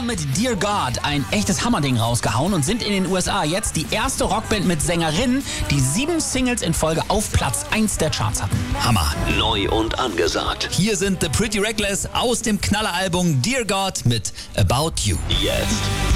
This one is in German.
mit Dear God ein echtes Hammerding rausgehauen und sind in den USA jetzt die erste Rockband mit Sängerin, die 7 Singles in Folge auf Platz 1 der Charts hatten. Hammer. Neu und angesagt. Hier sind The Pretty Reckless aus dem Knalleralbum Dear God mit About You. Jetzt